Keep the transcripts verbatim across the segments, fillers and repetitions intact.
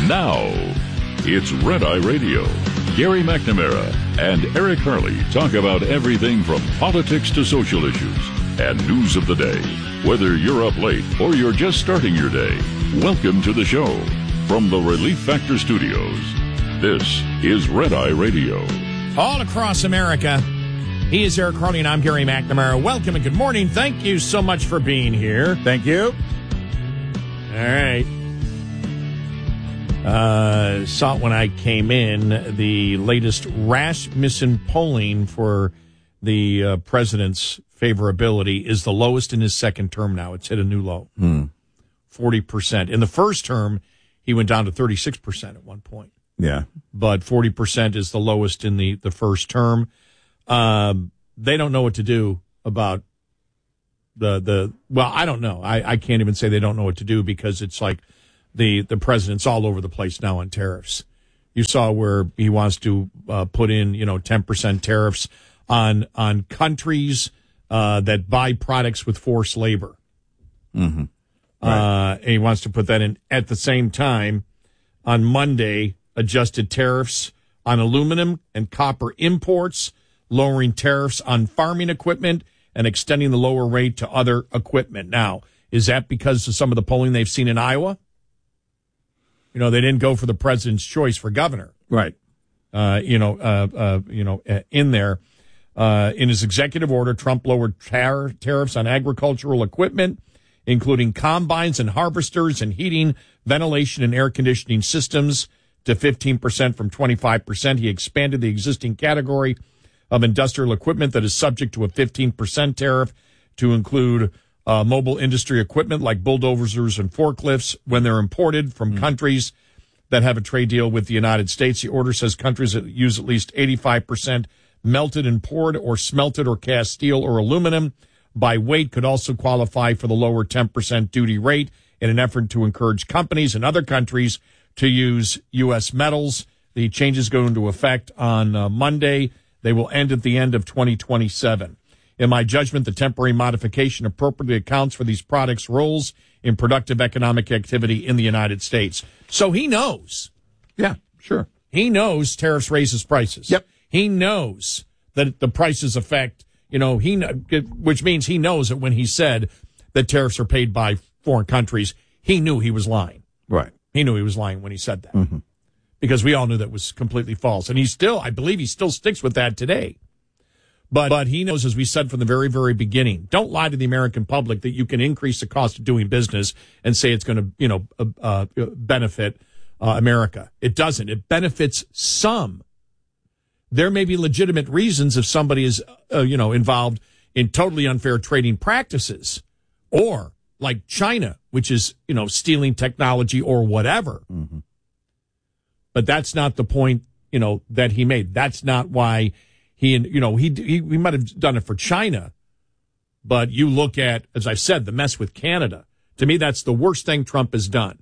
Now, it's Red Eye Radio. Gary McNamara and Eric Harley talk about everything from politics to social issues and news of the day. Whether you're up late or you're just starting your day, welcome to the show. From the Relief Factor Studios, this is Red Eye Radio. All across America, he is Eric Harley and I'm Gary McNamara. Welcome and good morning. Thank you so much for being here. Thank you. All right. Uh, saw it when I came in, the latest Rasmussen polling for the uh, president's favorability is the lowest in his second term now. It's hit a new low, hmm. forty percent. In the first term, he went down to thirty-six percent at one point. Yeah. But forty percent is the lowest in the, the first term. Um, they don't know what to do about the, the well, I don't know. I, I can't even say they don't know what to do because it's like the, the president's all over the place now on tariffs. You saw where he wants to uh, put in, you know, ten percent tariffs on on countries uh, that buy products with forced labor. Mm-hmm. Right. Uh, and he wants to put that in at the same time. On Monday, adjusted tariffs on aluminum and copper imports, lowering tariffs on farming equipment, and extending the lower rate to other equipment. Now, is that because of some of the polling they've seen in Iowa? You know, they didn't go for the president's choice for governor. Right. Uh, you know, uh, uh, you know, uh, in there. Uh, in his executive order, Trump lowered tar- tariffs on agricultural equipment, including combines and harvesters and heating, ventilation, and air conditioning systems to fifteen percent from twenty-five percent. He expanded the existing category of industrial equipment that is subject to a fifteen percent tariff to include uh, mobile industry equipment like bulldozers and forklifts when they're imported from mm. countries that have a trade deal with the United States. The order says countries that use at least eighty-five percent melted and poured or smelted or cast steel or aluminum by weight could also qualify for the lower ten percent duty rate in an effort to encourage companies in other countries to use U S metals. The changes go into effect on uh, Monday. They will end at the end of twenty twenty-seven. In my judgment, the temporary modification appropriately accounts for these products' roles in productive economic activity in the United States. So he knows. Yeah, sure. He knows tariffs raises prices. Yep. He knows that the prices affect, you know, he which means he knows that when he said that tariffs are paid by foreign countries, he knew he was lying. Right. He knew he was lying when he said that. Mm-hmm. Because we all knew that was completely false. And he still, I believe he still sticks with that today. But but he knows, as we said from the very, very beginning, don't lie to the American public that you can increase the cost of doing business and say it's going to, you know, uh, uh, benefit uh, America. It doesn't. It benefits some. There may be legitimate reasons if somebody is, uh, you know, involved in totally unfair trading practices, or like China, which is, you know, stealing technology or whatever. Mm-hmm. But that's not the point, you know, that he made. That's not why he, you know, he, he, he might have done it for China. But you look at, as I've said, the mess with Canada. To me, that's the worst thing Trump has done.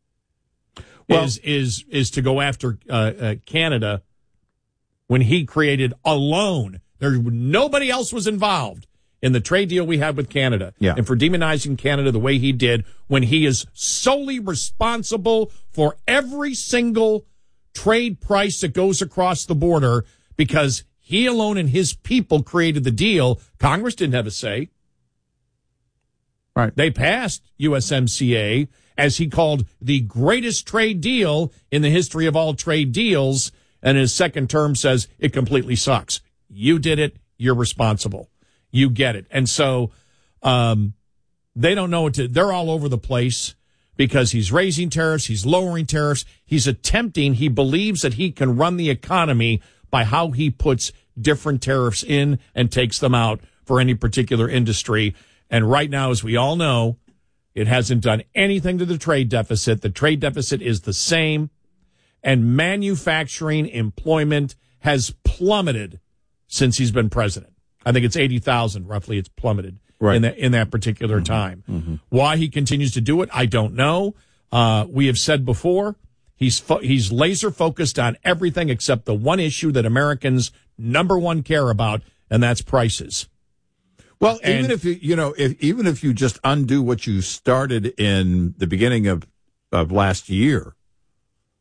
Well, is, is, is to go after uh, uh, Canada when he created alone. There, nobody else was involved in the trade deal we had with Canada. Yeah. And for demonizing Canada the way he did, when he is solely responsible for every single trade price that goes across the border because he alone and his people created the deal. Congress didn't have a say. Right. They passed U S M C A, as he called the greatest trade deal in the history of all trade deals. And his second term says it completely sucks. You did it. You're responsible. You get it. And so um, they don't know what to, they're all over the place because he's raising tariffs. He's lowering tariffs. He's attempting, he believes that he can run the economy by how he puts different tariffs in and takes them out for any particular industry. And right now, as we all know, it hasn't done anything to the trade deficit. The trade deficit is the same. And manufacturing employment has plummeted since he's been president. I think it's eighty thousand, roughly, it's plummeted right. in, that, in that particular mm-hmm. time. Mm-hmm. Why he continues to do it, I don't know. Uh, we have said before, he's fo- he's laser focused on everything except the one issue that Americans number one care about, and that's prices. Well, And- even if you, you know, if, even if you just undo what you started in the beginning of, of last year,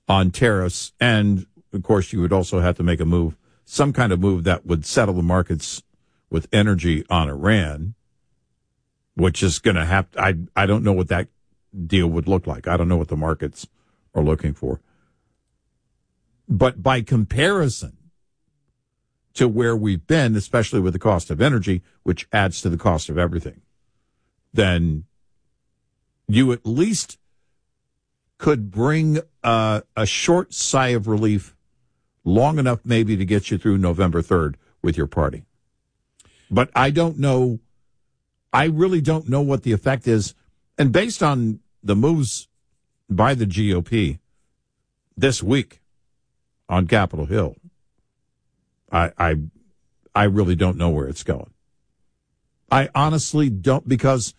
on tariffs. And, of course, you would also have to make a move, some kind of move that would settle the markets with energy on Iran, which is going to have, I, I don't know what that deal would look like. I don't know what the markets are looking for. But by comparison to where we've been, especially with the cost of energy, which adds to the cost of everything, then you at least could bring uh, a short sigh of relief long enough maybe to get you through November third with your party. But I don't know, I really don't know what the effect is. And based on the moves by the G O P this week on Capitol Hill, I, I, I really don't know where it's going. I honestly don't, because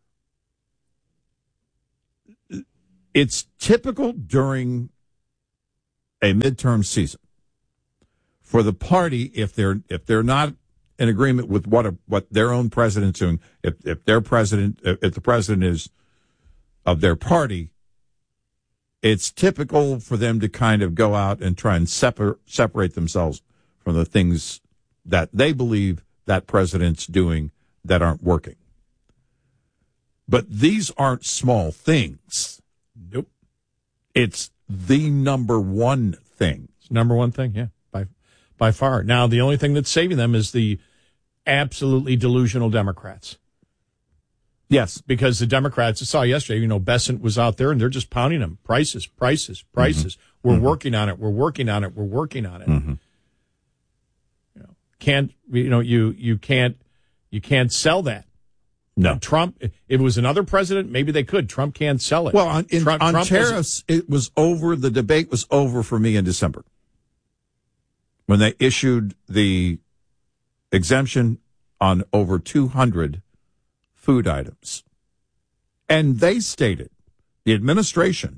it's typical during a midterm season for the party, if they're if they're not in agreement with what a, what their own president's doing, if if their president if the president is of their party, it's typical for them to kind of go out and try and separ- separate themselves from the things that they believe that president's doing that aren't working. But these aren't small things. Nope. It's the number one thing. It's number one thing, yeah, by by far. Now, the only thing that's saving them is the absolutely delusional Democrats. Yes. Because the Democrats, I saw yesterday, you know, Bessent was out there and they're just pounding them. Prices, prices, prices. Mm-hmm. We're mm-hmm. working on it. We're working on it. We're working on it. Mm-hmm. You know, can't, you know, you, you can't, you can't sell that. No. Trump, if it was another president, maybe they could. Trump can't sell it. Well, on, in, Trump, on Trump tariffs, it was over. The debate was over for me in December when they issued the exemption on over two hundred food items. And they stated, the administration,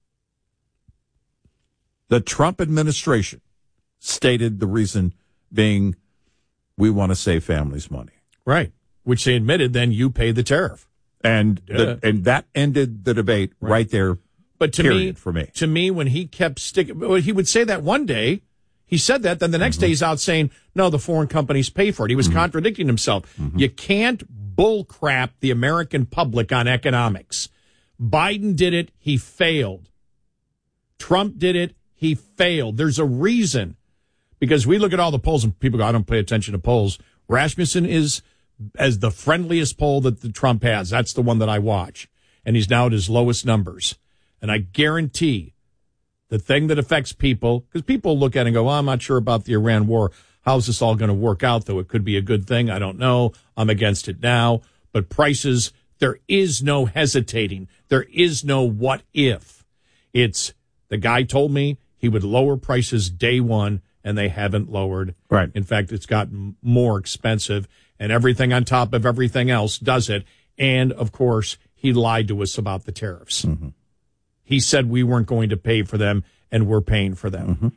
the Trump administration stated the reason being, we want to save families money. Right. Which they admitted, then you pay the tariff. And the, and that ended the debate right, right there. But to period, me, for me, to me, when he kept sticking, well, he would say that one day, he said that, then the next mm-hmm. day he's out saying, no, the foreign companies pay for it. He was mm-hmm. contradicting himself. Mm-hmm. You can't bull crap the American public on economics. Biden did it, he failed. Trump did it, he failed. There's a reason. Because we look at all the polls and people go, I don't pay attention to polls. Rasmussen is as the friendliest poll that the Trump has. That's the one that I watch. And he's now at his lowest numbers. And I guarantee the thing that affects people, because people look at it and go, well, I'm not sure about the Iran war. How's this all going to work out, though? It could be a good thing. I don't know. I'm against it now. But prices, there is no hesitating. There is no what if. It's the guy told me he would lower prices day one, and they haven't lowered. Right. In fact, it's gotten more expensive, and everything on top of everything else does it. And, of course, he lied to us about the tariffs. Mm-hmm. He said we weren't going to pay for them, and we're paying for them. Mm-hmm.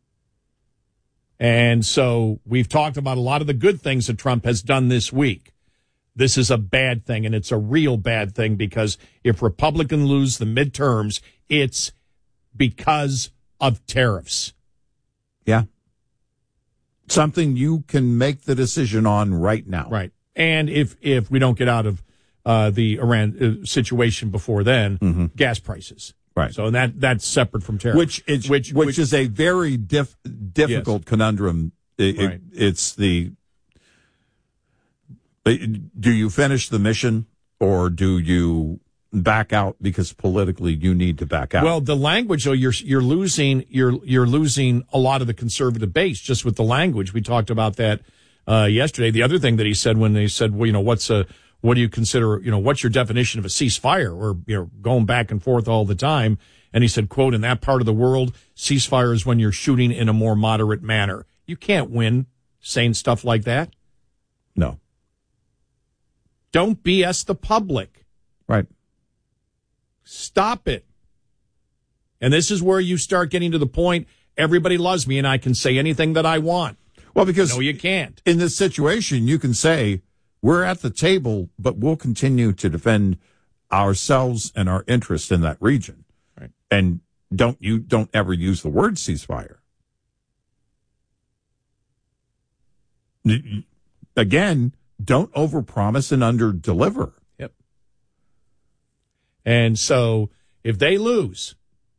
And so we've talked about a lot of the good things that Trump has done this week. This is a bad thing, and it's a real bad thing, because if Republicans lose the midterms, it's because of tariffs. Yeah. Something you can make the decision on right now. Right. And if, if we don't get out of uh, the Iran uh, situation before then, mm-hmm. gas prices. Right. So that that's separate from tariffs. Which is, which, which, which is a very diff, difficult yes. conundrum. It, right. it, it's the, do you finish the mission, or do you back out because politically you need to back out? Well, the language, though, you're you're losing you're you're losing a lot of the conservative base just with the language. We talked about that uh, yesterday. The other thing that he said when they said, well, you know, what's a what do you consider, you know, what's your definition of a ceasefire? Or, you know, going back and forth all the time. And he said, quote, in that part of the world, ceasefire is when you're shooting in a more moderate manner. You can't win saying stuff like that. No. Don't B S the public. Right. Stop it. And this is where you start getting to the point, everybody loves me and I can say anything that I want. Well, because no, you can't. In this situation, you can say, we're at the table, but we'll continue to defend ourselves and our interests in that region. Right. And don't you don't ever use the word ceasefire. Again, don't overpromise and underdeliver. Yep. And so if they lose,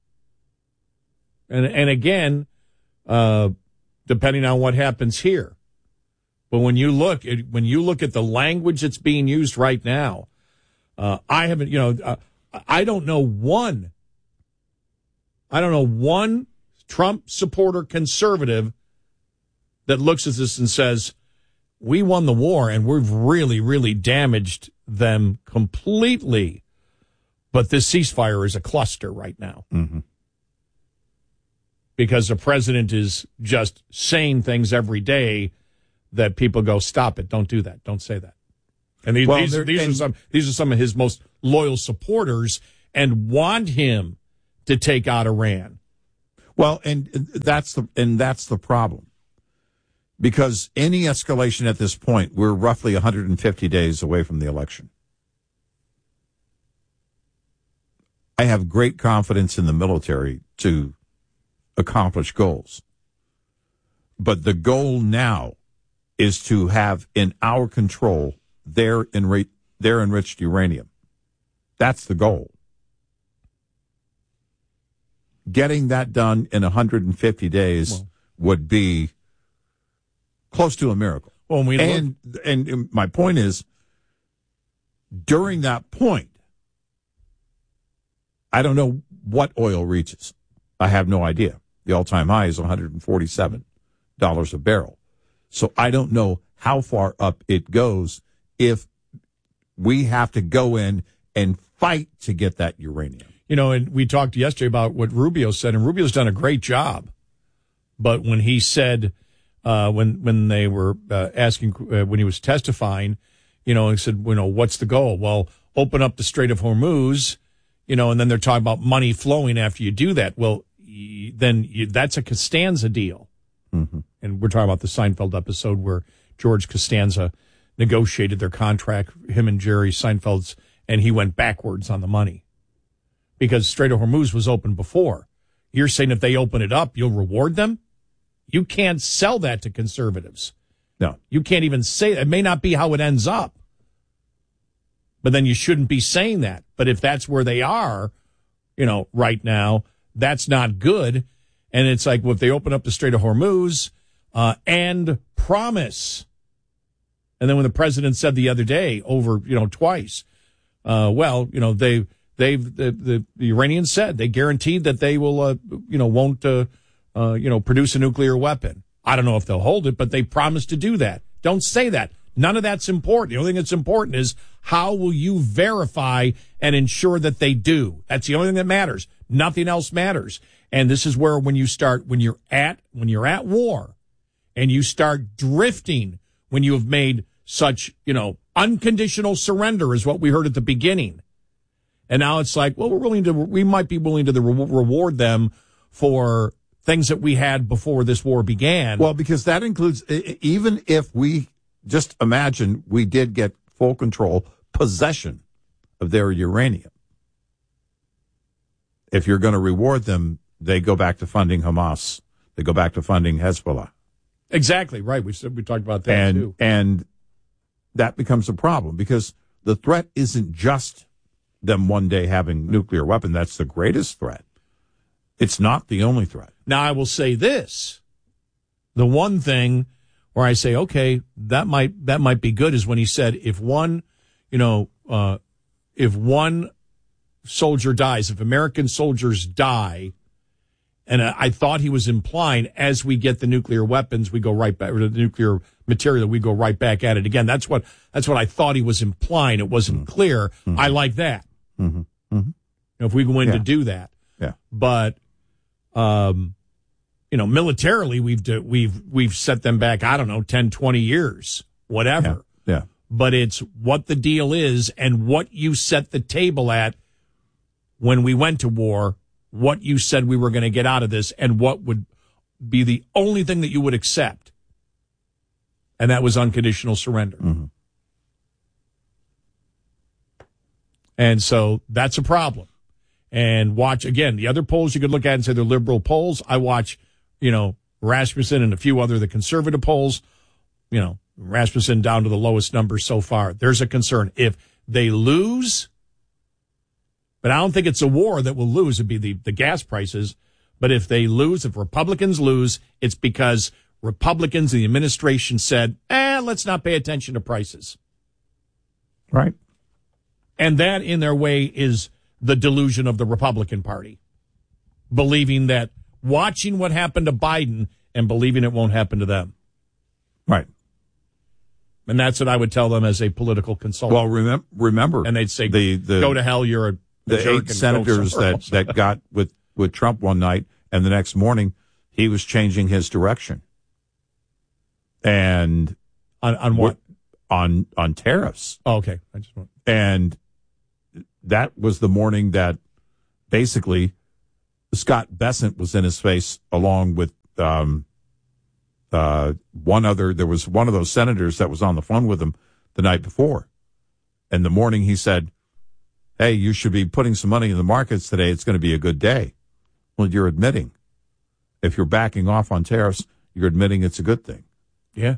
and and again, uh, depending on what happens here, but when you look at when you look at the language that's being used right now, uh, I haven't, you know, uh, I don't know one, I don't know one Trump supporter conservative that looks at this and says, we won the war and we've really, really damaged them completely. But this ceasefire is a cluster right now. Mm-hmm. Because the president is just saying things every day that people go, stop it, don't do that, don't say that. And these, well, these, these and, are some these are some of his most loyal supporters and want him to take out Iran. Well, and that's the and that's the problem. Because any escalation at this point, we're roughly one hundred fifty days away from the election. I have great confidence in the military to accomplish goals. But the goal now is to have in our control their, enri- their enriched uranium. That's the goal. Getting that done in one hundred fifty days well, would be close to a miracle. Well, we and, and my point is, during that point, I don't know what oil reaches. I have no idea. The all-time high is one hundred forty-seven dollars a barrel. So I don't know how far up it goes if we have to go in and fight to get that uranium. You know, and we talked yesterday about what Rubio said, and Rubio's done a great job. But when he said, uh, when when they were uh, asking, uh, when he was testifying, you know, he said, you know, what's the goal? Well, open up the Strait of Hormuz, you know, and then they're talking about money flowing after you do that. Well, y- then you, that's a Costanza deal. Mm-hmm. And we're talking about the Seinfeld episode where George Costanza negotiated their contract, him and Jerry Seinfeld's, and he went backwards on the money because Strait of Hormuz was open before. You're saying if they open it up, you'll reward them? You can't sell that to conservatives. No. You can't even say it. It may not be how it ends up. But then you shouldn't be saying that. But if that's where they are, you know, right now, that's not good. And it's like, well, if they open up the Strait of Hormuz uh, and promise. And then when the president said the other day over, you know, twice, uh, well, you know, they, they've, the, the, the Iranians said they guaranteed that they will, uh, you know, won't, uh, uh, you know, produce a nuclear weapon. I don't know if they'll hold it, but they promised to do that. Don't say that. None of that's important. The only thing that's important is how will you verify and ensure that they do? That's the only thing that matters. Nothing else matters. And this is where when you start, when you're at, when you're at war and you start drifting, when you have made such, you know, unconditional surrender is what we heard at the beginning. And now it's like, well, we're willing to, we might be willing to the re- reward them for things that we had before this war began. Well, because that includes, even if we just imagine we did get full control, possession of their uranium. If you're going to reward them, they go back to funding Hamas. They go back to funding Hezbollah. Exactly, right. We said we talked about that, and, too. And that becomes a problem because the threat isn't just them one day having nuclear weapon. That's the greatest threat. It's not the only threat. Now, I will say this. The one thing where I say, okay, that might that might be good is when he said if one, you know, uh, if one soldier dies, if American soldiers die, and I, I thought he was implying as we get the nuclear weapons, we go right back, or the nuclear material, we go right back at it again. That's what that's what I thought he was implying. It wasn't mm-hmm. clear. Mm-hmm. I like that. Mm-hmm. Mm-hmm. You know, if we go in yeah. to do that. Yeah. But, um, you know, militarily, we've do, we've we've set them back, I don't know, ten, twenty years, whatever. Yeah. yeah. But it's what the deal is and what you set the table at when we went to war, what you said we were going to get out of this, and what would be the only thing that you would accept. And that was unconditional surrender. Mm-hmm. And so that's a problem. and watch, again, the other polls you could look at and say they're liberal polls. I watch, you know, Rasmussen and a few other of the conservative polls, you know, Rasmussen down to the lowest number so far. There's a concern. If they lose, but I don't think it's a war that will lose. It'd be the, the gas prices. But if they lose, if Republicans lose, it's because Republicans and the administration said, eh, let's not pay attention to prices. Right. And that, in their way, is the delusion of the Republican Party, believing that, watching what happened to Biden and believing it won't happen to them. Right. And that's what I would tell them as a political consultant. Well, remember, remember and they'd say, the, the, go to hell, you're a, a the jerk eight and senators go that, else. that got with, with Trump one night, and the next morning he was changing his direction. And on, on what? On, on tariffs. Oh, okay. I just want. And that was the morning that basically Scott Bessent was in his face, along with um, uh, one other. There was one of those senators that was on the phone with him the night before. And the morning he said, hey, you should be putting some money in the markets today. It's going to be a good day. Well, you're admitting, if you're backing off on tariffs, you're admitting it's a good thing. Yeah.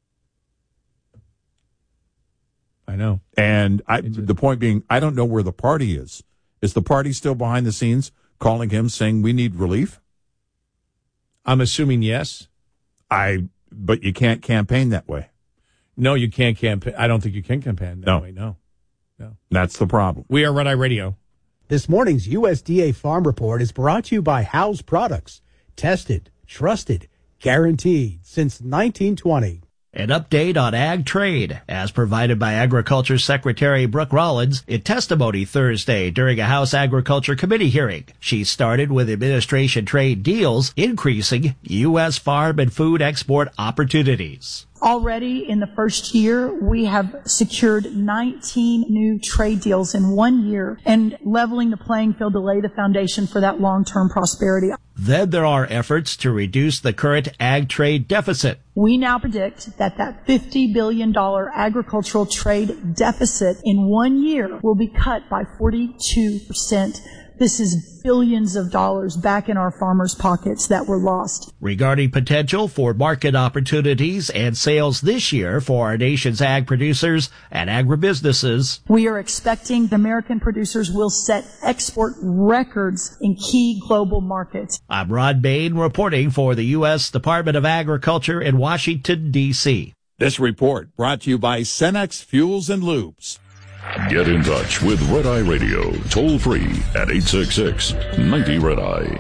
I know. And I, the point being, I don't know where the party is. Is the party still behind the scenes calling him, saying we need relief? I'm assuming yes. I, but you can't campaign that way. No, you can't campaign. I don't think you can campaign that no. way. No. No. That's the problem. We are Red Eye Radio. This morning's U S D A Farm Report is brought to you by House Products. Tested, trusted, guaranteed since nineteen twenty. An update on ag trade, as provided by Agriculture Secretary Brooke Rollins in testimony Thursday during a House Agriculture Committee hearing. She started with administration trade deals, increasing U S farm and food export opportunities. Already in the first year, we have secured nineteen new trade deals in one year and leveling the playing field to lay the foundation for that long-term prosperity. Then there are efforts to reduce the current ag trade deficit. We now predict that that fifty billion dollars agricultural trade deficit in one year will be cut by forty-two percent. This is billions of dollars back in our farmers' pockets that were lost. Regarding potential for market opportunities and sales this year for our nation's ag producers and agribusinesses, we are expecting the American producers will set export records in key global markets. I'm Rod Bain reporting for the U S Department of Agriculture in Washington, D C This report brought to you by Cenex Fuels and Lubes. Get in touch with Red Eye Radio, toll free at eight six six, nine zero Red Eye.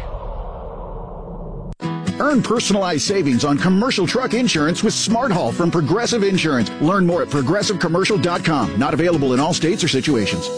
Earn personalized savings on commercial truck insurance with Smart Haul from Progressive Insurance. Learn more at progressive commercial dot com. Not available in all states or situations.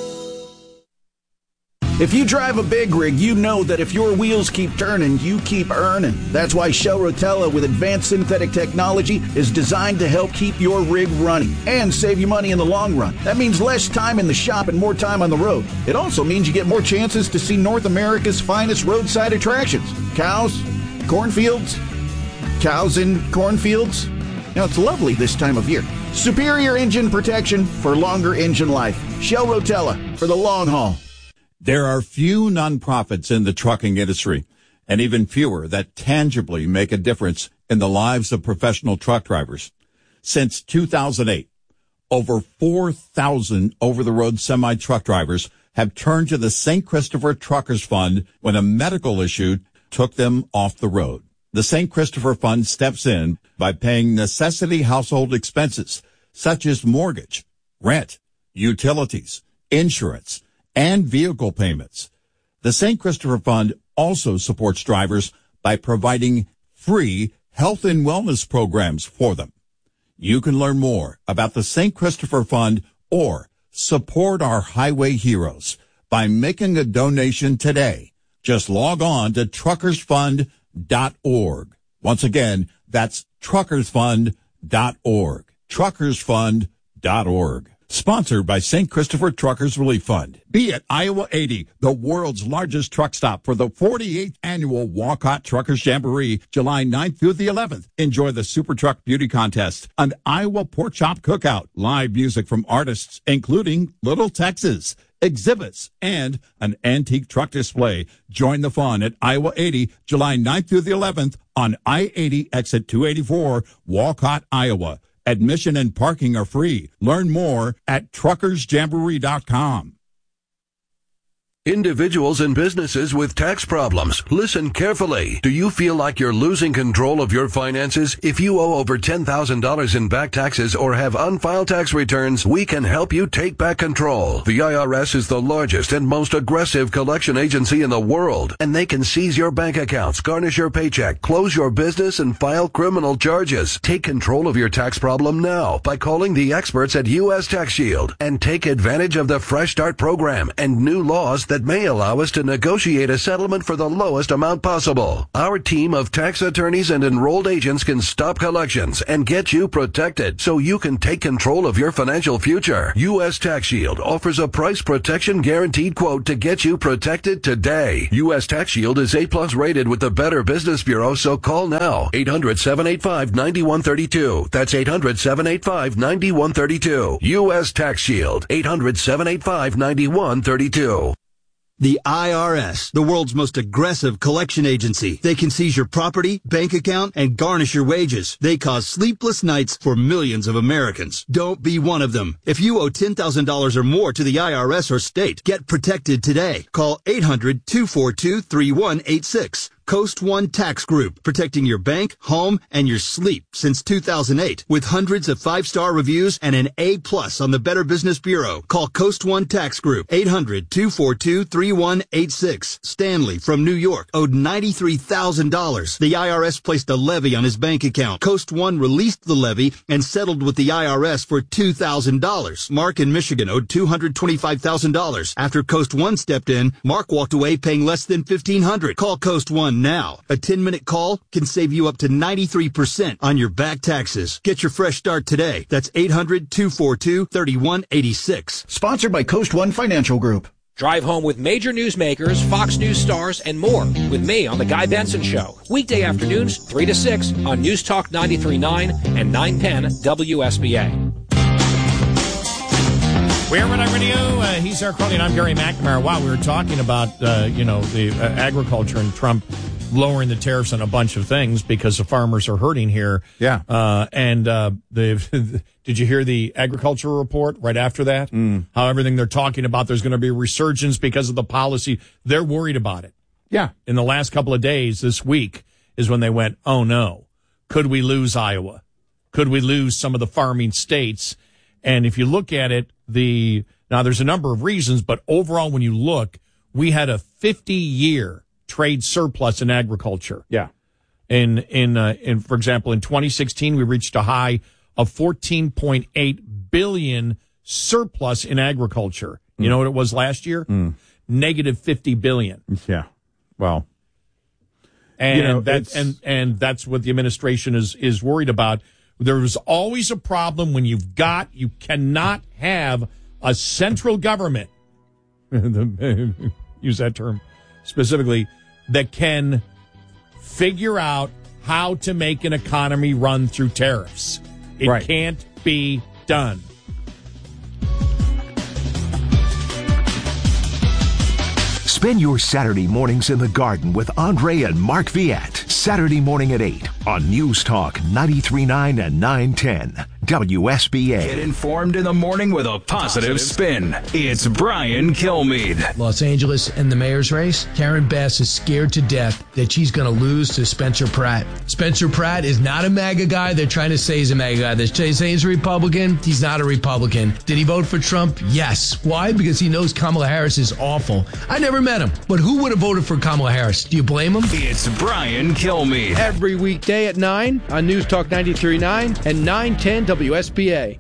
If you drive a big rig, you know that if your wheels keep turning, you keep earning. That's why Shell Rotella with advanced synthetic technology is designed to help keep your rig running and save you money in the long run. That means less time in the shop and more time on the road. It also means you get more chances to see North America's finest roadside attractions. Cows, cornfields, cows in cornfields. Now, it's lovely this time of year. Superior engine protection for longer engine life. Shell Rotella for the long haul. There are few nonprofits in the trucking industry, and even fewer that tangibly make a difference in the lives of professional truck drivers. Since two thousand eight, over four thousand over-the-road semi-truck drivers have turned to the Saint Christopher Truckers Fund when a medical issue took them off the road. The Saint Christopher Fund steps in by paying necessity household expenses, such as mortgage, rent, utilities, insurance, and vehicle payments. The Saint Christopher Fund also supports drivers by providing free health and wellness programs for them. You can learn more about the Saint Christopher Fund or support our highway heroes by making a donation today. Just log on to truckers fund dot org. Once again, that's truckers fund dot org. truckers fund dot org. Sponsored by Saint Christopher Truckers Relief Fund. Be at Iowa eighty, the world's largest truck stop for the forty-eighth annual Walcott Truckers Jamboree, July ninth through the eleventh. Enjoy the Super Truck Beauty Contest, an Iowa Pork Chop Cookout, live music from artists including Little Texas, exhibits, and an antique truck display. Join the fun at Iowa eighty, July ninth through the eleventh on I eighty exit two eighty-four, Walcott, Iowa. Admission and parking are free. Learn more at truckers jamboree dot com. Individuals and businesses with tax problems, listen carefully. Do you feel like you're losing control of your finances? If you owe over ten thousand dollars in back taxes or have unfiled tax returns, we can help you take back control. The I R S is the largest and most aggressive collection agency in the world, and they can seize your bank accounts, garnish your paycheck, close your business, and file criminal charges. Take control of your tax problem now by calling the experts at U S Tax Shield and take advantage of the Fresh Start program and new laws that may allow us to negotiate a settlement for the lowest amount possible. Our team of tax attorneys and enrolled agents can stop collections and get you protected so you can take control of your financial future. U S Tax Shield offers a price protection guaranteed quote to get you protected today. U S Tax Shield is A plus rated with the Better Business Bureau, so call now. eight hundred, seven eight five, nine one three two. That's eight hundred, seven eight five, nine one three two. U S Tax Shield. eight hundred, seven eight five, nine one three two. The I R S, the world's most aggressive collection agency. They can seize your property, bank account, and garnish your wages. They cause sleepless nights for millions of Americans. Don't be one of them. If you owe ten thousand dollars or more to the I R S or state, get protected today. Call eight hundred, two four two, three one eight six. Coast One Tax Group, protecting your bank, home, and your sleep since two thousand eight. With hundreds of five-star reviews and an A plus on the Better Business Bureau. Call Coast One Tax Group, eight hundred, two four two, three one eight six. Stanley from New York owed ninety-three thousand dollars. The I R S placed a levy on his bank account. Coast One released the levy and settled with the I R S for two thousand dollars. Mark in Michigan owed two hundred twenty-five thousand dollars. After Coast One stepped in, Mark walked away paying less than fifteen hundred dollars. Call Coast One now. A ten-minute call can save you up to ninety-three percent on your back taxes. Get your fresh start today. That's eight hundred, two four two, three one eight six. Sponsored by Coast One Financial Group. Drive home with major newsmakers, Fox News stars, and more with me on The Guy Benson Show. Weekday afternoons, three to six on News Talk ninety-three point nine and nine ten W S B A. We're Red Eye Radio. Uh, he's Eric Carly, and I'm Gary McNamara. Wow, we were talking about, uh, you know, the uh, agriculture and Trump lowering the tariffs on a bunch of things because the farmers are hurting here. Yeah. Uh, and uh, the did you hear the agriculture report right after that? Mm. How everything they're talking about, there's going to be a resurgence because of the policy. They're worried about it. Yeah. In the last couple of days, this week, is when they went, oh, no. Could we lose Iowa? Could we lose some of the farming states? And if you look at it, the now there's a number of reasons, but overall, when you look, we had a fifty-year trade surplus in agriculture. Yeah. In in uh, in for example, in twenty sixteen, we reached a high of fourteen point eight billion surplus in agriculture. Mm. You know what it was last year? Mm. Negative fifty billion. Yeah. Well, and you know, that and and that's what the administration is is worried about. There is always a problem when you've got you cannot have a central government use that term specifically that can figure out how to make an economy run through tariffs. It right. can't be done. Spend your Saturday mornings in the garden with Andre and Mark Viette. Saturday morning at eight on News Talk ninety-three point nine and nine ten W S B A. Get informed in the morning with a positive, positive spin. It's Brian Kilmeade. Los Angeles in the mayor's race. Karen Bass is scared to death that she's going to lose to Spencer Pratt. Spencer Pratt is not a MAGA guy. They're trying to say he's a MAGA guy. They're saying he's a Republican. He's not a Republican. Did he vote for Trump? Yes. Why? Because he knows Kamala Harris is awful. I never met him, but who would have voted for Kamala Harris? Do you blame him? It's Brian Kilmeade. Every weekday at nine on News Talk ninety-three point nine and nine ten W S B A.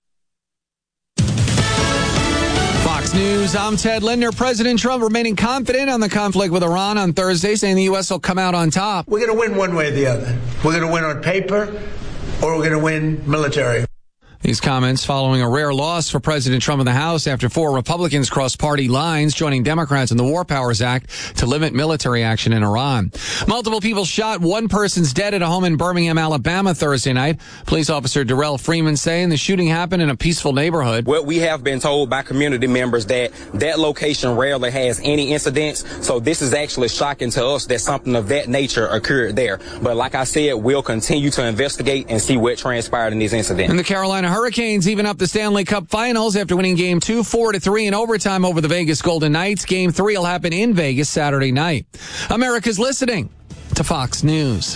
Fox News, I'm Ted Linder. President Trump remaining confident on the conflict with Iran on Thursday, saying the U S will come out on top. We're going to win one way or the other. We're going to win on paper, or we're going to win military. These comments following a rare loss for President Trump in the House after four Republicans crossed party lines, joining Democrats in the War Powers Act to limit military action in Iran. Multiple people shot. One person's dead at a home in Birmingham, Alabama Thursday night. Police officer Darrell Freeman saying the shooting happened in a peaceful neighborhood. Well, we have been told by community members that that location rarely has any incidents. So this is actually shocking to us that something of that nature occurred there. But like I said, we'll continue to investigate and see what transpired in this incident. And the Carolina Hurricanes even up the Stanley Cup Finals after winning Game two, four to three in overtime over the Vegas Golden Knights. Game three will happen in Vegas Saturday night. America's listening to Fox News.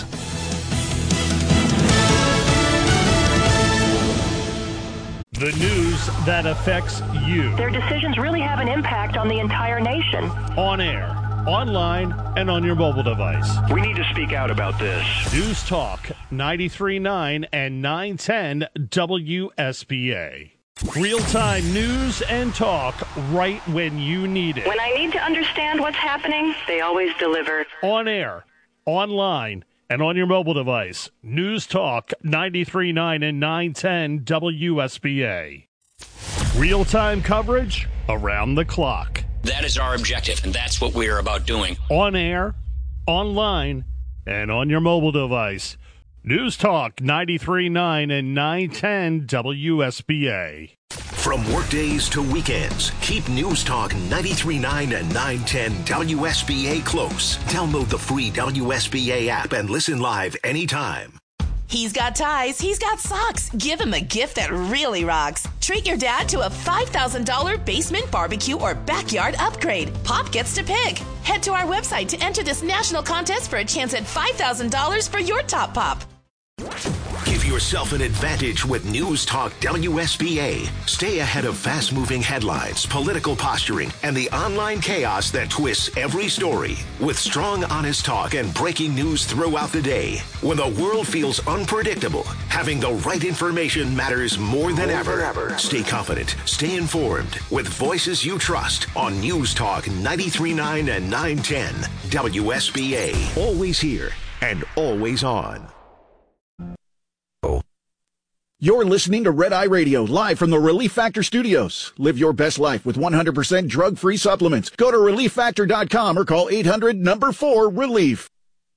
The news that affects you. Their decisions really have an impact on the entire nation. On air, online, and on your mobile device. We need to speak out about this. News Talk ninety-three point nine and nine ten W S B A. Real-time news and talk right when you need it. When I need to understand what's happening, they always deliver. On air, online, and on your mobile device. News Talk ninety-three point nine and nine ten W S B A. Real-time coverage around the clock. That is our objective, and that's what we are about doing. On air, online, and on your mobile device. News Talk ninety-three point nine and nine ten W S B A. From workdays to weekends, keep News Talk ninety-three point nine and nine ten W S B A close. Download the free W S B A app and listen live anytime. He's got ties, he's got socks. Give him a gift that really rocks. Treat your dad to a five thousand dollars basement, barbecue, or backyard upgrade. Pop gets to pick. Head to our website to enter this national contest for a chance at five thousand dollars for your top pop. Give yourself an advantage with News Talk W S B A. Stay ahead of fast-moving headlines, political posturing, and the online chaos that twists every story. With strong, honest talk and breaking news throughout the day. When the world feels unpredictable, having the right information matters more than ever. Stay confident, stay informed, with voices you trust on News Talk ninety-three point nine and nine ten W S B A. Always here and always on. You're listening to Red Eye Radio, live from the Relief Factor Studios. Live your best life with one hundred percent drug-free supplements. Go to relief factor dot com or call eight hundred number four relief.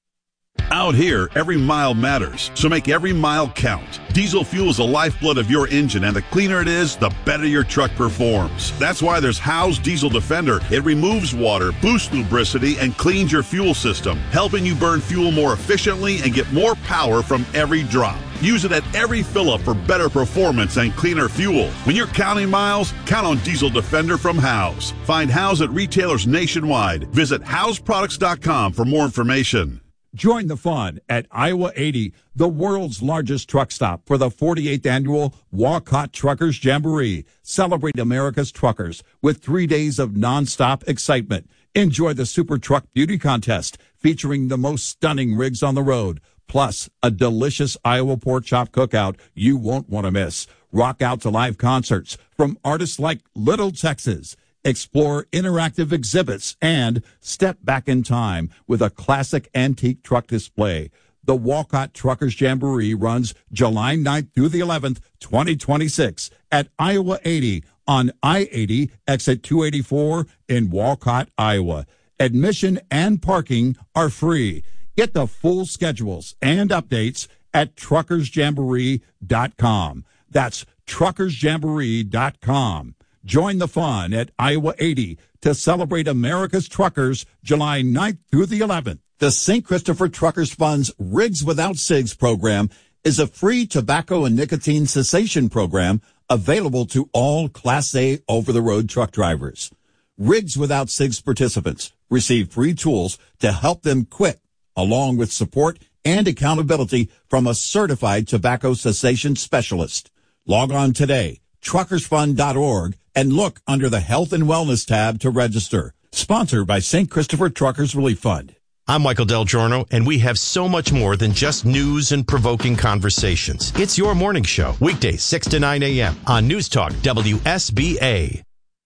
Out here, every mile matters, so make every mile count. Diesel fuel is the lifeblood of your engine, and the cleaner it is, the better your truck performs. That's why there's Howe's Diesel Defender. It removes water, boosts lubricity, and cleans your fuel system, helping you burn fuel more efficiently and get more power from every drop. Use it at every fill-up for better performance and cleaner fuel. When you're counting miles, count on Diesel Defender from Howe's. Find Howe's at retailers nationwide. Visit Howes Products dot com for more information. Join the fun at Iowa eighty, the world's largest truck stop, for the forty-eighth annual Walcott Truckers Jamboree. Celebrate America's truckers with three days of nonstop excitement. Enjoy the Super Truck Beauty Contest featuring the most stunning rigs on the road, plus a delicious Iowa pork chop cookout you won't want to miss. Rock out to live concerts from artists like Little Texas. Explore interactive exhibits and step back in time with a classic antique truck display. The Walcott Truckers Jamboree runs July ninth through the eleventh, twenty twenty-six at Iowa eighty on I eighty, exit two eighty-four in Walcott, Iowa. Admission and parking are free. Get the full schedules and updates at truckers jamboree dot com. That's truckers jamboree dot com. Join the fun at Iowa eighty to celebrate America's truckers July ninth through the eleventh. The Saint Christopher Truckers Fund's Rigs Without Cigs program is a free tobacco and nicotine cessation program available to all Class A over-the-road truck drivers. Rigs Without Cigs participants receive free tools to help them quit, along with support and accountability from a certified tobacco cessation specialist. Log on today, truckers fund dot org, and look under the Health and Wellness tab to register. Sponsored by Saint Christopher Truckers Relief Fund. I'm Michael Del Giorno, and we have so much more than just news and provoking conversations. It's your morning show, weekdays six to nine a.m. on News Talk W S B A.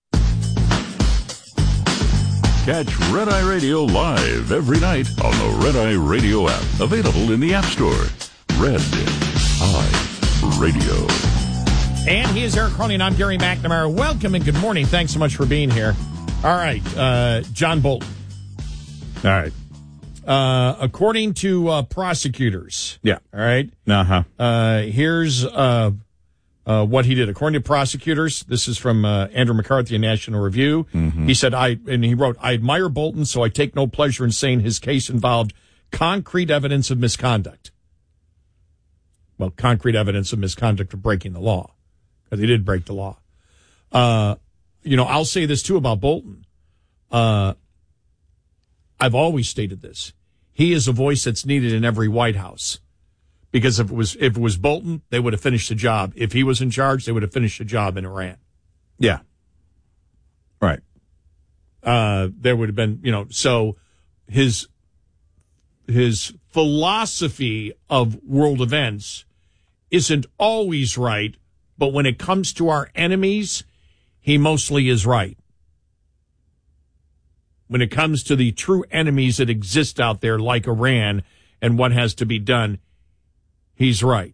Catch Red Eye Radio live every night on the Red Eye Radio app. Available in the App Store. Red Eye Radio. And he is Eric Carney, and I'm Gary McNamara. Welcome and good morning. Thanks so much for being here. All right, uh, John Bolton. All right. Uh, according to uh, prosecutors. Yeah. All right. Uh-huh. Uh, here's uh, uh, what he did. According to prosecutors, this is from uh, Andrew McCarthy in National Review. Mm-hmm. He said, I, and he wrote, I admire Bolton, so I take no pleasure in saying his case involved concrete evidence of misconduct. Well, concrete evidence of misconduct of breaking the law, because he did break the law. Uh, you know, I'll say this too about Bolton. Uh, I've always stated this. He is a voice that's needed in every White House, because if it was if it was Bolton, they would have finished the job. If he was in charge, they would have finished the job in Iran. Yeah. Right. Uh, there would have been, you know, so his his philosophy of world events isn't always right, but when it comes to our enemies, he mostly is right. When it comes to the true enemies that exist out there, like Iran, and what has to be done, he's right.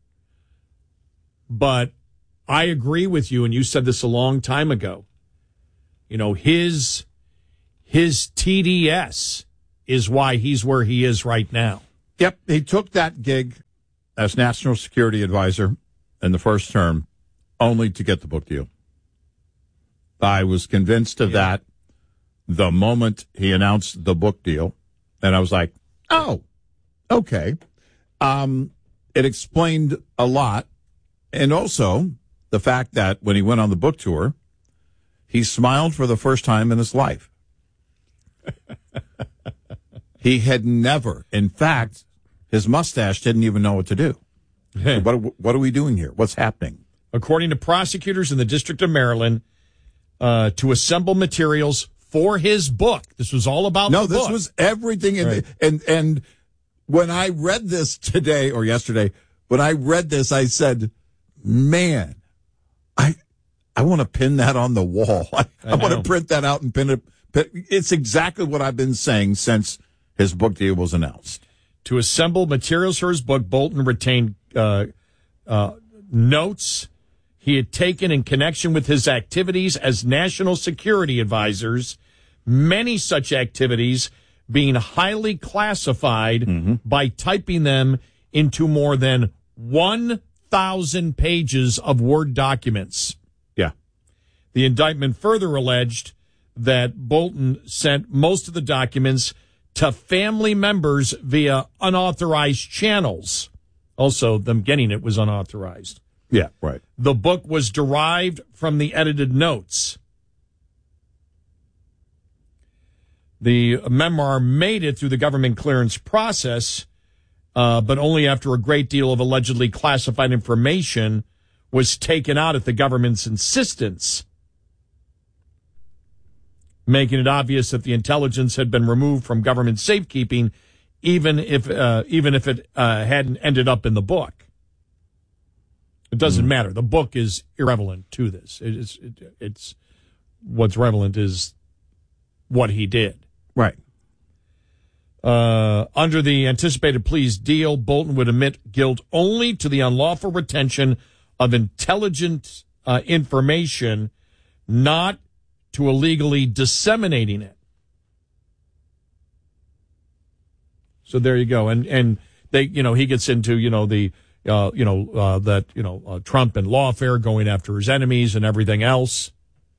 But I agree with you, and you said this a long time ago. You know, his his T D S is why he's where he is right now. Yep, he took that gig as National Security Advisor in the first term only to get the book deal. I was convinced of yeah. that the moment he announced the book deal, and I was like, oh, okay. Um, it explained a lot, and also the fact that when he went on the book tour, he smiled for the first time in his life. He had never, in fact, his mustache didn't even know what to do. So what, what are we doing here? What's happening? According to prosecutors in the District of Maryland, uh, to assemble materials for his book. This was all about no, the book. No, book. this was everything. In right. the, and, and when I read this today or yesterday, when I read this, I said, man, I I want to pin that on the wall. I, I, I want to print that out and pin it. It's exactly what I've been saying since his book deal was announced. To assemble materials for his book, Bolton retained uh, uh, notes he had taken in connection with his activities as national security advisors, many such activities being highly classified mm-hmm. by typing them into more than one thousand pages of Word documents. Yeah. The indictment further alleged that Bolton sent most of the documents to family members via unauthorized channels. Also, them getting it was unauthorized. Yeah, right. The book was derived from the edited notes. The memoir made it through the government clearance process, uh, but only after a great deal of allegedly classified information was taken out at the government's insistence, making it obvious that the intelligence had been removed from government safekeeping, even if uh, even if it uh, hadn't ended up in the book. It doesn't mm-hmm. matter. The book is irrelevant to this. It is, it, it's what's relevant is what he did. Right. Uh, under the anticipated pleas deal, Bolton would admit guilt only to the unlawful retention of intelligent uh, information, not to illegally disseminating it. So there you go. And and they, you know, he gets into, you know, the, uh, you know, uh, that, you know, uh, Trump and lawfare going after his enemies and everything else.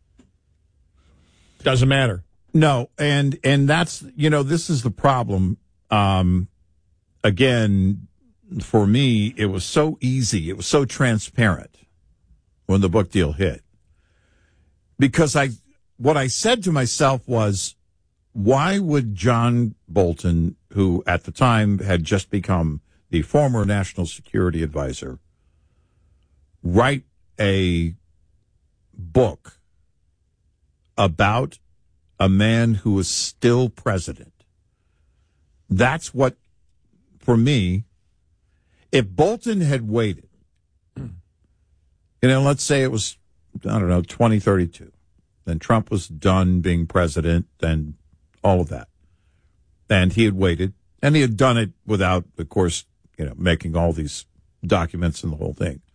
Doesn't matter. No, and and that's, you know, this is the problem. Um, again, for me, it was so easy. It was so transparent when the book deal hit. Because I, what I said to myself was, why would John Bolton, who at the time had just become the former national security advisor, write a book about a man who was still president? That's what, for me, if Bolton had waited, you know, let's say it was, I don't know, twenty thirty-two, then Trump was done being president, then all of that. And he had waited, and he had done it without, of course, you know, making all these documents and the whole thing.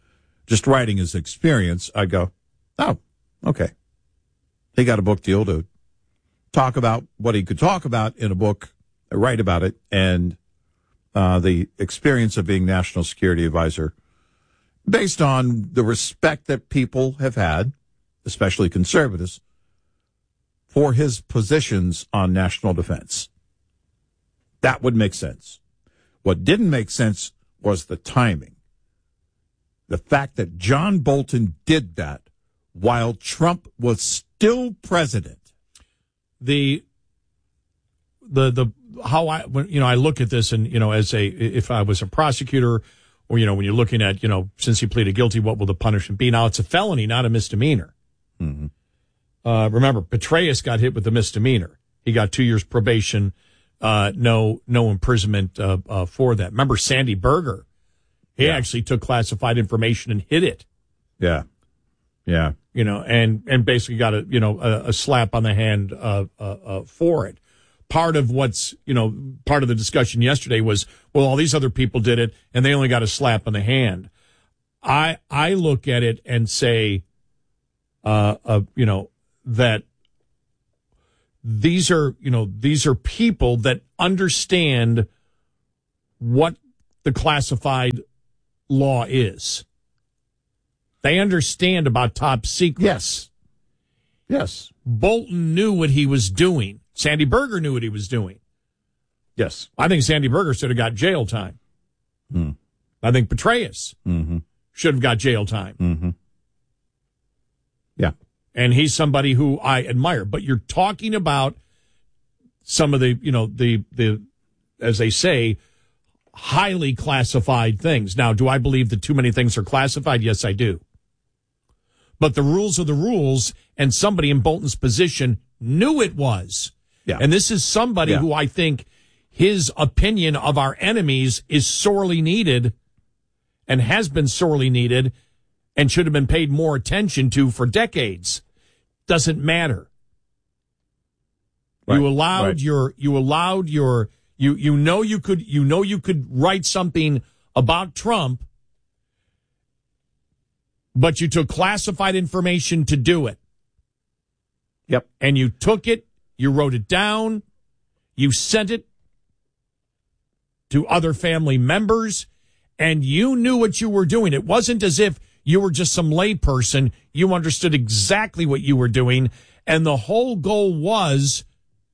just writing his experience, I go, oh, okay. He got a book deal to talk about what he could talk about in a book, write about it, and uh, the experience of being National Security Advisor based on the respect that people have had, especially conservatives, for his positions on national defense. That would make sense. What didn't make sense was the timing. The fact that John Bolton did that while Trump was still president. The, the, the, how I, when, you know, I look at this and, you know, as a, if I was a prosecutor or, you know, when you're looking at, you know, since he pleaded guilty, what will the punishment be? Now it's a felony, not a misdemeanor. Mm-hmm. Uh, remember, Petraeus got hit with a misdemeanor. He got two years probation, uh, no, no imprisonment, uh, uh, for that. Remember Sandy Berger? He yeah. actually took classified information and hid it. Yeah. Yeah. You know, and, and basically got a, you know, a, a slap on the hand, uh, uh, uh, for it. Part of what's, you know, part of the discussion yesterday was, well, all these other people did it and they only got a slap on the hand. I, I look at it and say, uh, uh, you know, that these are, you know, these are people that understand what the classified law is. They understand about top secrets. Yes. Yes. Bolton knew what he was doing. Sandy Berger knew what he was doing. Yes. I think Sandy Berger should have got jail time. Mm. I think Petraeus mm-hmm. should have got jail time. Mm-hmm. Yeah. And he's somebody who I admire. But you're talking about some of the, you know, the, the, as they say, highly classified things. Now, do I believe that too many things are classified? Yes, I do. But the rules are the rules, and somebody in Bolton's position knew it was. Yeah. And this is somebody yeah. who I think his opinion of our enemies is sorely needed and has been sorely needed and should have been paid more attention to for decades. Doesn't matter. Right. You allowed right. your, you allowed your, you, you know, you could, you know, you could write something about Trump, but you took classified information to do it. Yep. And you took it, you wrote it down, you sent it to other family members, and you knew what you were doing. It wasn't as if you were just some layperson. You understood exactly what you were doing, and the whole goal was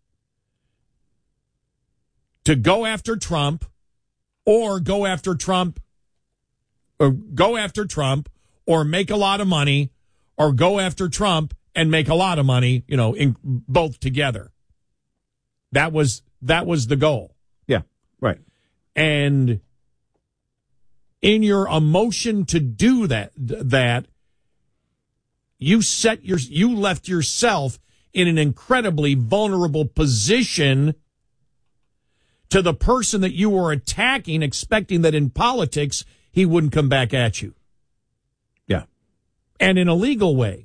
to go after Trump or go after Trump or go after Trump or make a lot of money or go after Trump and make a lot of money, you know, in both together. That was that was the goal. Yeah, right. And in your emotion to do that, that you set your you left yourself in an incredibly vulnerable position to the person that you were attacking, expecting that in politics he wouldn't come back at you. Yeah. And in a legal way.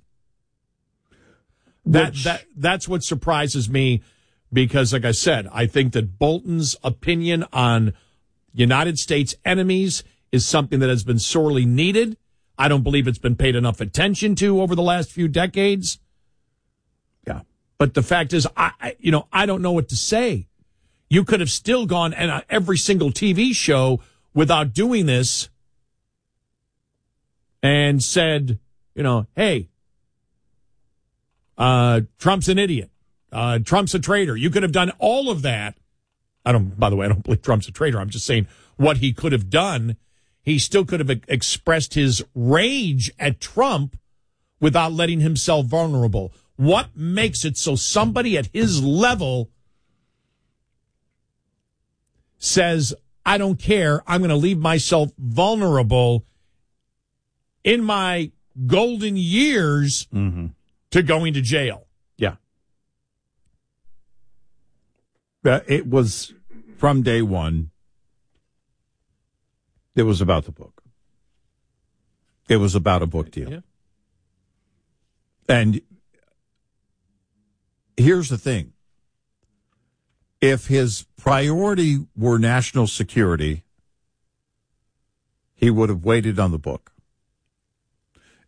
That Which, that that's what surprises me, because like I said, I think that Bolton's opinion on United States enemies is something that has been sorely needed. I don't believe it's been paid enough attention to over the last few decades. Yeah. But the fact is, I, I you know, I don't know what to say. You could have still gone and uh, every single T V show without doing this and said, you know, hey, uh, Trump's an idiot. Uh, Trump's a traitor. You could have done all of that. I don't, by the way, I don't believe Trump's a traitor. I'm just saying what he could have done. He still could have expressed his rage at Trump without letting himself vulnerable. What makes it so somebody at his level says, I don't care, I'm going to leave myself vulnerable in my golden years mm-hmm. to going to jail? Yeah. Uh, it was from day one. It was about the book. It was about a book deal. Yeah. And here's the thing. If his priority were national security, he would have waited on the book.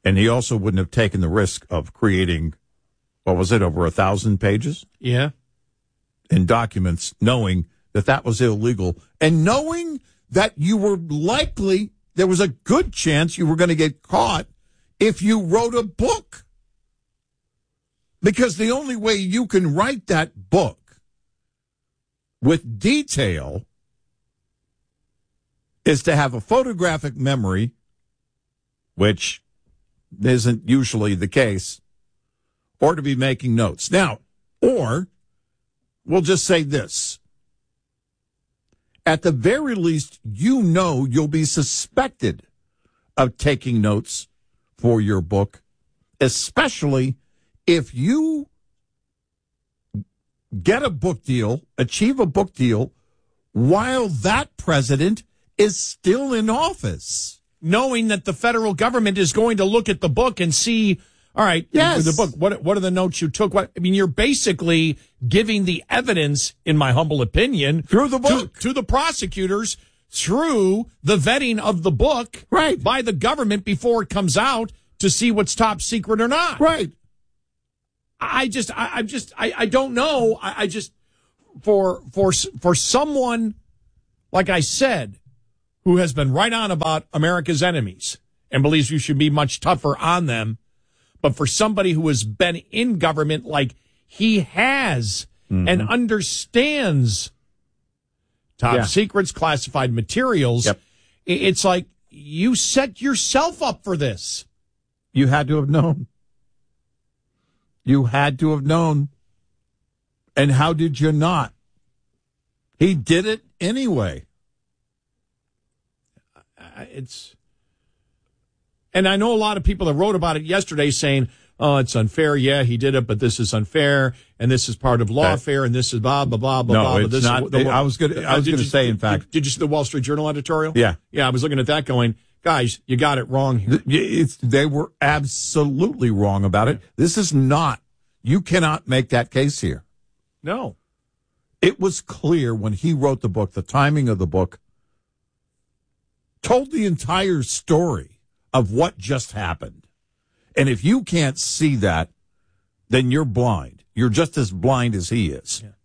And he also wouldn't have taken the risk of creating, what was it, over a thousand pages? Yeah. In documents, knowing that that was illegal and knowing that you were likely, there was a good chance you were going to get caught if you wrote a book. Because the only way you can write that book with detail is to have a photographic memory, which isn't usually the case, or to be making notes. Now, or we'll just say this. At the very least, you know you'll be suspected of taking notes for your book, especially if you get a book deal, achieve a book deal, while that president is still in office. Knowing that the federal government is going to look at the book and see, all right, yes. the book, what what are the notes you took? What I mean, you're basically giving the evidence, in my humble opinion, through the book to, to the prosecutors through the vetting of the book right. by the government before it comes out to see what's top secret or not. Right. I just, I, I'm just, I, I don't know. I, I just, for for for someone, like I said, who has been right on about America's enemies and believes you should be much tougher on them. But for somebody who has been in government like he has mm-hmm. and understands top yeah. secrets, classified materials, yep. it's like you set yourself up for this. You had to have known. You had to have known. And how did you not? He did it anyway. It's, and I know a lot of people that wrote about it yesterday saying, oh, it's unfair. Yeah, he did it, but this is unfair, and this is part of lawfare, and this is blah, blah, blah, blah, no, blah. it's this not. Is the, I was going to I was going to say, in fact. Did, did you see the Wall Street Journal editorial? Yeah. Yeah, I was looking at that going, guys, you got it wrong here. It's, they were absolutely wrong about it. This is not, you cannot make that case here. No. It was clear when he wrote the book, the timing of the book, told the entire story of what just happened. And if you can't see that, then you're blind. You're just as blind as he is. Yeah.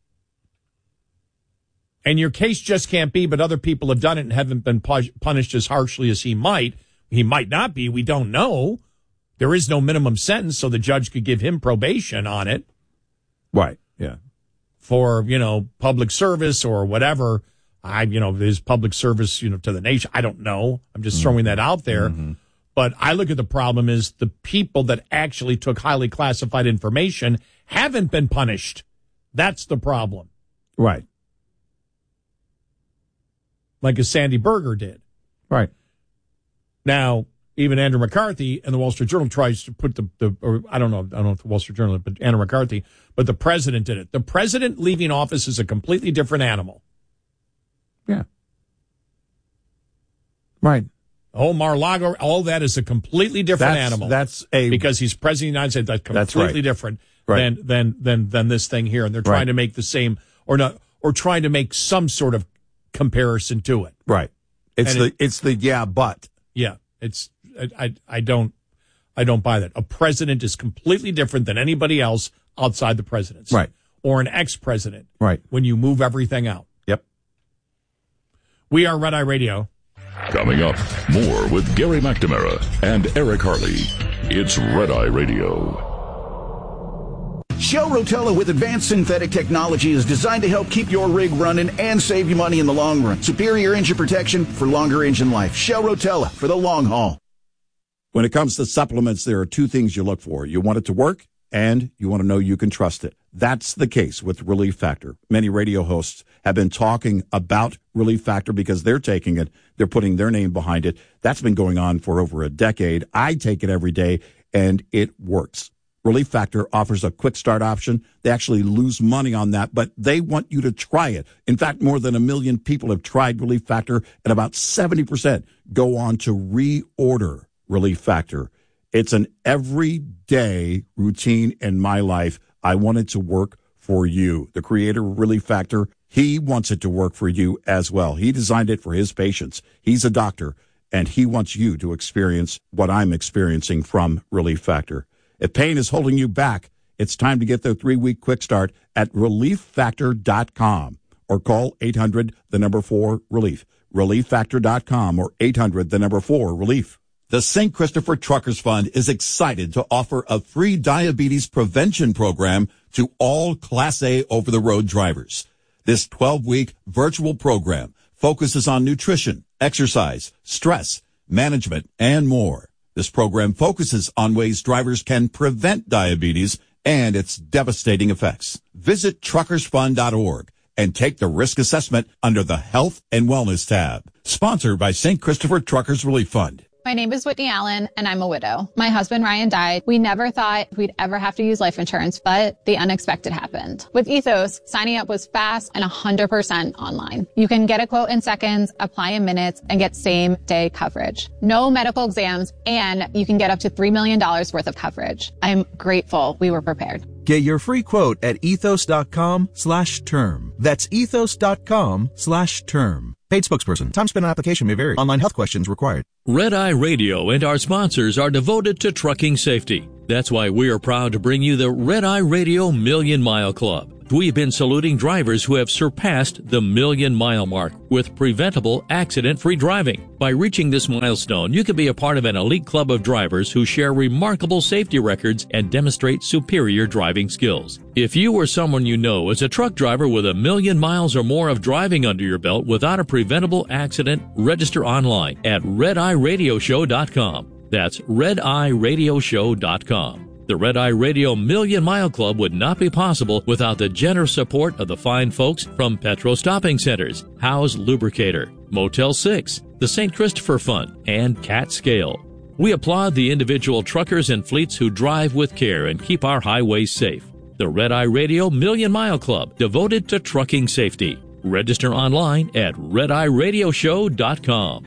And your case just can't be, but other people have done it and haven't been punished as harshly as he might. He might not be. We don't know. There is no minimum sentence, so the judge could give him probation on it. Right, yeah. For, you know, public service or whatever. I, you know, his public service, you know, to the nation. I don't know. I'm just mm-hmm. throwing that out there. Mm-hmm. But I look at the problem is the people that actually took highly classified information haven't been punished. That's the problem. Right. Like a Sandy Berger did. Right. Now, even Andrew McCarthy and the Wall Street Journal tries to put the, the or I don't know, I don't know if the Wall Street Journal, but Andrew McCarthy, but the president did it. The president leaving office is a completely different animal. Yeah. Right. Oh, Mar-a-Lago, all that is a completely different that's, animal. That's a because he's president of the United States. That's completely that's right. different right. than than than than this thing here. And they're trying right. to make the same or not or trying to make some sort of comparison to it. Right. It's and the it, it's the yeah, but yeah. It's I, I I don't I don't buy that. A president is completely different than anybody else outside the presidency. Right. Or an ex-president. Right. When you move everything out. Yep. We are Red Eye Radio. Coming up, more with Gary McNamara and Eric Harley. It's Red Eye Radio. Shell Rotella with advanced synthetic technology is designed to help keep your rig running and save you money in the long run. Superior engine protection for longer engine life. Shell Rotella for the long haul. When it comes to supplements, there are two things you look for. You want it to work, and you want to know you can trust it. That's the case with Relief Factor. Many radio hosts have been talking about Relief Factor because they're taking it. They're putting their name behind it. That's been going on for over a decade. I take it every day, and it works. Relief Factor offers a quick start option. They actually lose money on that, but they want you to try it. In fact, more than a million people have tried Relief Factor, and about seventy percent go on to reorder Relief Factor. It's an everyday routine in my life. I want it to work for you. The creator of Relief Factor, he wants it to work for you as well. He designed it for his patients. He's a doctor, and he wants you to experience what I'm experiencing from Relief Factor. If pain is holding you back, it's time to get the three-week quick start at relief factor dot com or call eight hundred, the number four, relief. relief factor dot com or eight hundred, the number four, relief. The Saint Christopher Truckers Fund is excited to offer a free diabetes prevention program to all Class A over-the-road drivers. This twelve-week virtual program focuses on nutrition, exercise, stress, management, and more. This program focuses on ways drivers can prevent diabetes and its devastating effects. Visit truckers fund dot org and take the risk assessment under the Health and Wellness tab. Sponsored by Saint Christopher Truckers Relief Fund. My name is Whitney Allen, and I'm a widow. My husband, Ryan, died. We never thought we'd ever have to use life insurance, but the unexpected happened. With Ethos, signing up was fast and one hundred percent online. You can get a quote in seconds, apply in minutes, and get same-day coverage. No medical exams, and you can get up to three million dollars worth of coverage. I'm grateful we were prepared. Get your free quote at ethos.com slash term. That's ethos.com slash term. Paid spokesperson. Time spent on application may vary. Online health questions required. Red Eye Radio and our sponsors are devoted to trucking safety. That's why we are proud to bring you the Red Eye Radio Million Mile Club. We've been saluting drivers who have surpassed the million mile mark with preventable accident-free driving. By reaching this milestone, you can be a part of an elite club of drivers who share remarkable safety records and demonstrate superior driving skills. If you or someone you know is a truck driver with a million miles or more of driving under your belt without a preventable accident, register online at red eye radio show dot com. That's red eye radio show dot com. The Red Eye Radio Million Mile Club would not be possible without the generous support of the fine folks from Petro Stopping Centers, Howe's Lubricator, Motel six, the Saint Christopher Fund, and Cat Scale. We applaud the individual truckers and fleets who drive with care and keep our highways safe. The Red Eye Radio Million Mile Club, devoted to trucking safety. Register online at red eye radio show dot com.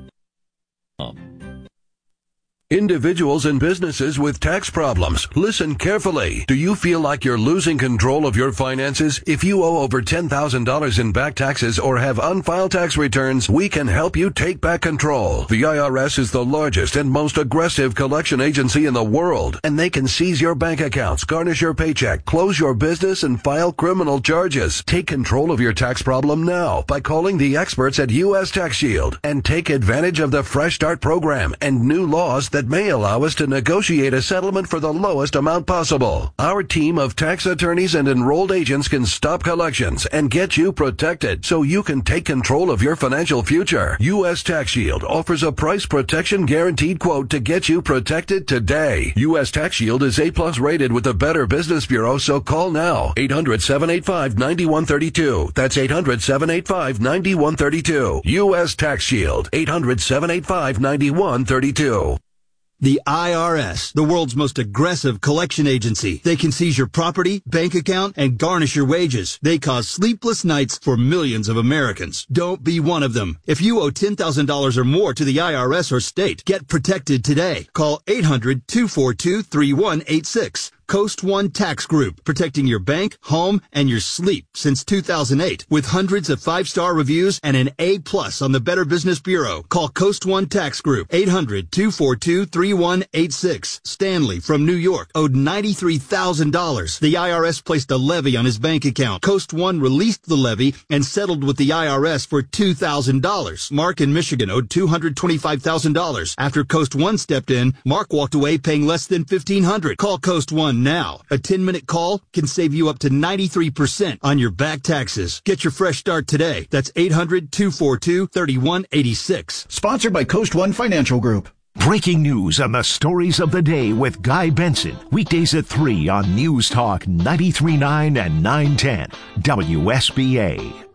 Individuals and businesses with tax problems, listen carefully. Do you feel like you're losing control of your finances? If you owe over ten thousand dollars in back taxes or have unfiled tax returns, we can help you take back control. The I R S is the largest and most aggressive collection agency in the world, and they can seize your bank accounts, garnish your paycheck, close your business, and file criminal charges. Take control of your tax problem now by calling the experts at U S Tax Shield and take advantage of the Fresh Start program and new laws that may allow us to negotiate a settlement for the lowest amount possible. Our team of tax attorneys and enrolled agents can stop collections and get you protected so you can take control of your financial future. U S Tax Shield offers a price protection guaranteed quote to get you protected today. U S Tax Shield is A plus rated with the Better Business Bureau, so call now. eight hundred, seven eight five, nine one three two. That's eight hundred, seven eight five, nine one three two. U S Tax Shield. eight hundred, seven eight five, nine one three two. The I R S, the world's most aggressive collection agency. They can seize your property, bank account, and garnish your wages. They cause sleepless nights for millions of Americans. Don't be one of them. If you owe ten thousand dollars or more to the I R S or state, get protected today. Call eight hundred, two four two, three one eight six. Coast One Tax Group, protecting your bank, home, and your sleep since two thousand eight. With hundreds of five-star reviews and an A plus on the Better Business Bureau. Call Coast One Tax Group, eight hundred, two four two, three one eight six. Stanley from New York owed ninety-three thousand dollars. The I R S placed a levy on his bank account. Coast One released the levy and settled with the I R S for two thousand dollars. Mark in Michigan owed two hundred twenty-five thousand dollars. After Coast One stepped in, Mark walked away paying less than fifteen hundred dollars. Call Coast One now. A ten-minute call can save you up to ninety-three percent on your back taxes. Get your fresh start today. That's eight hundred, two four two, three one eight six. Sponsored by Coast One Financial Group. Breaking news and the stories of the day with Guy Benson. Weekdays at three on News Talk ninety-three point nine and nine ten W S B A.